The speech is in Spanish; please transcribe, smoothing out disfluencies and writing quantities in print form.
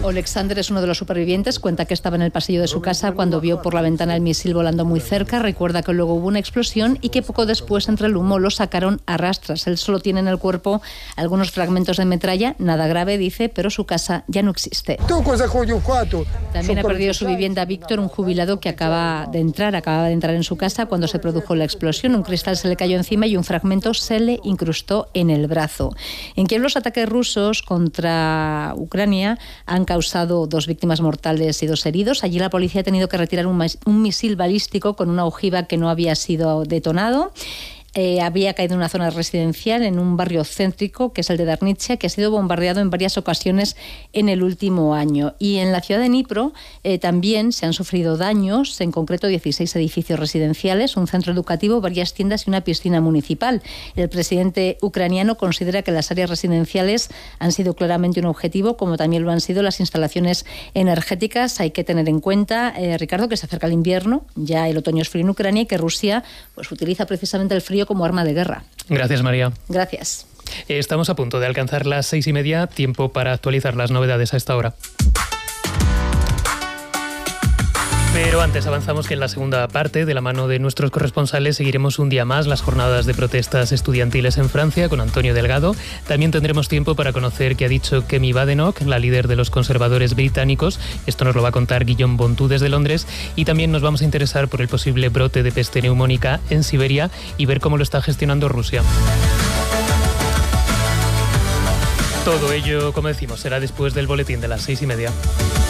Oleksandr es uno de los supervivientes. Cuenta que estaba en el pasillo de su casa cuando vio por la ventana el misil volando muy cerca. Recuerda que luego hubo una explosión y que poco después, entre el humo, lo sacaron a rastras. Él solo tiene en el cuerpo algunos fragmentos de metralla, nada grave, dice, pero su casa ya no existe. También ha perdido su vivienda Víctor, un jubilado que acababa de entrar en su casa cuando se produjo la explosión. Un cristal se le cayó encima y un fragmento se le incrustó en el brazo. En Kiev los ataques rusos contra Ucrania han causado 2 víctimas mortales y 2 heridos. Allí la policía ha tenido que retirar un misil balístico con una ojiva que no había sido detonado. Había caído en una zona residencial en un barrio céntrico, que es el de Darnice, que ha sido bombardeado en varias ocasiones en el último año. Y en la ciudad de Dnipro también se han sufrido daños, en concreto 16 edificios residenciales, un centro educativo, varias tiendas y una piscina municipal. El presidente ucraniano considera que las áreas residenciales han sido claramente un objetivo, como también lo han sido las instalaciones energéticas. Hay que tener en cuenta, Ricardo, que se acerca el invierno, ya el otoño es frío en Ucrania y que Rusia pues utiliza precisamente el frío como arma de guerra. Gracias, María. Gracias. Estamos a punto de alcanzar las 6:30, tiempo para actualizar las novedades a esta hora. Pero antes avanzamos que en la segunda parte, de la mano de nuestros corresponsales, seguiremos un día más las jornadas de protestas estudiantiles en Francia con Antonio Delgado. También tendremos tiempo para conocer qué ha dicho Kemi Badenoch, la líder de los conservadores británicos. Esto nos lo va a contar Guillaume Bontou desde Londres. Y también nos vamos a interesar por el posible brote de peste neumónica en Siberia y ver cómo lo está gestionando Rusia. Todo ello, como decimos, será después del boletín de las 6:30.